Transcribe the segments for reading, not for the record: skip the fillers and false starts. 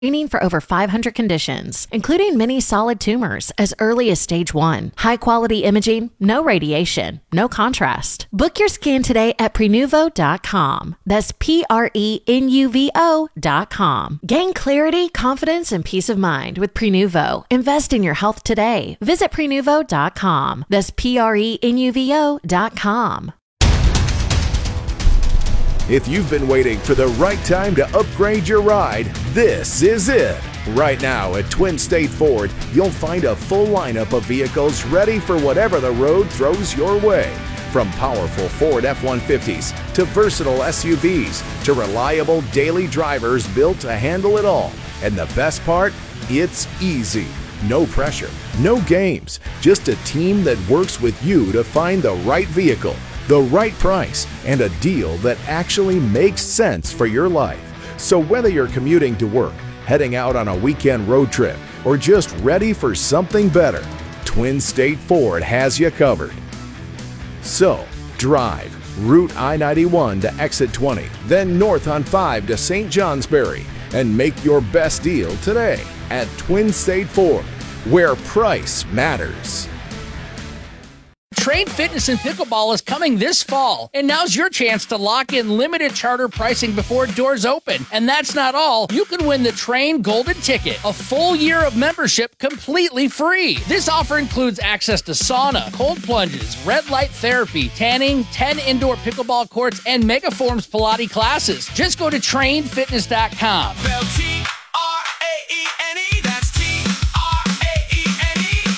Screening for over 500 conditions, including many solid tumors as early as stage 1. High-quality imaging, no radiation, no contrast. Book your scan today at Prenuvo.com. That's Prenuvo.com. Gain clarity, confidence, and peace of mind with Prenuvo. Invest in your health today. Visit Prenuvo.com. That's Prenuvo.com. If you've been waiting for the right time to upgrade your ride, this is it. Right now at Twin State Ford, you'll find a full lineup of vehicles ready for whatever the road throws your way. From powerful Ford F-150s to versatile SUVs to reliable daily drivers built to handle it all. And the best part? It's easy. No pressure, no games, just a team that works with you to find the right vehicle, the right price, and a deal that actually makes sense for your life. So whether you're commuting to work, heading out on a weekend road trip, or just ready for something better, Twin State Ford has you covered. So, drive Route I-91 to exit 20, then north on 5 to St. Johnsbury, and make your best deal today at Twin State Ford, where price matters. Trade Fitness and Pickleball is coming this fall, and now's your chance to lock in limited charter pricing before doors open. And that's not all. You can win the Train Golden Ticket, a full year of membership completely free. This offer includes access to sauna, cold plunges, red light therapy, tanning, 10 indoor pickleball courts, and Megaforms Pilates classes. Just go to trainfitness.com. Trainfitness.com. That's Trainfitness.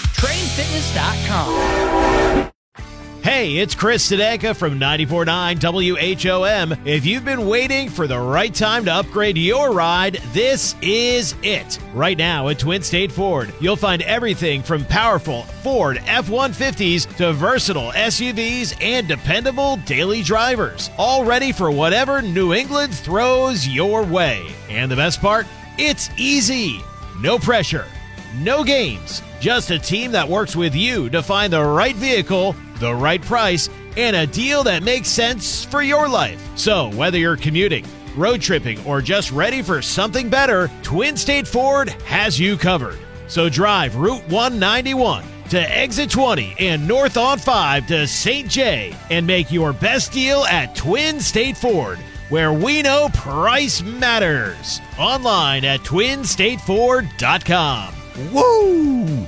Trainfitness.com. Hey, it's Chris Sedeka from 94.9 WHOM. If you've been waiting for the right time to upgrade your ride, this is it. Right now at Twin State Ford, you'll find everything from powerful Ford F-150s to versatile SUVs and dependable daily drivers, all ready for whatever New England throws your way. And the best part? It's easy. No pressure, no games, just a team that works with you to find the right vehicle, the right price, and a deal that makes sense for your life. So whether you're commuting, road tripping, or just ready for something better, Twin State Ford has you covered. So drive Route 191 to exit 20 and north on 5 to St. J and make your best deal at Twin State Ford, where we know price matters. Online at twinstateford.com. Woo!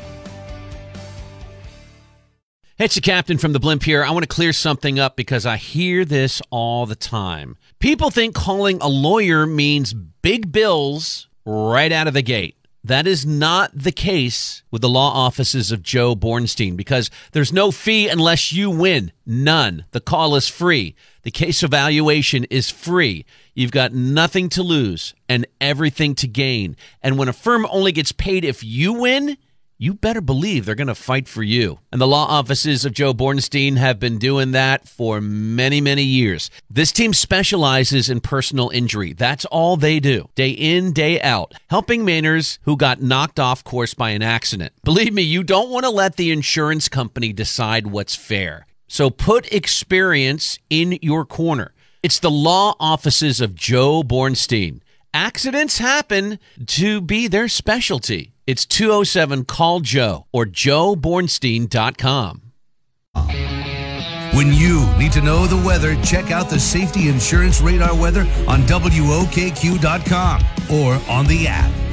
It's the captain from the blimp here. I want to clear something up because I hear this all the time. People think calling a lawyer means big bills right out of the gate. That is not the case with the law offices of Joe Bornstein because there's no fee unless you win. None. The call is free. The case evaluation is free. You've got nothing to lose and everything to gain. And when a firm only gets paid if you win, you better believe they're going to fight for you. And the law offices of Joe Bornstein have been doing that for many, many years. This team specializes in personal injury. That's all they do, day in, day out, helping Mainers who got knocked off course by an accident. Believe me, you don't want to let the insurance company decide what's fair. So put experience in your corner. It's the law offices of Joe Bornstein. Accidents happen to be their specialty. It's 207-CALL-JOE or joebornstein.com. When you need to know the weather, check out the Safety Insurance Radar weather on WOKQ.com or on the app.